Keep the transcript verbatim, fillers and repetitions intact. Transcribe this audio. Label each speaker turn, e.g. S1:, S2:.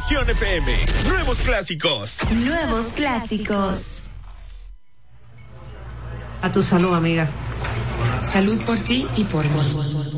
S1: Región F M. Nuevos clásicos.
S2: Nuevos clásicos.
S3: A tu salud, amiga.
S4: Salud por ti y por mí.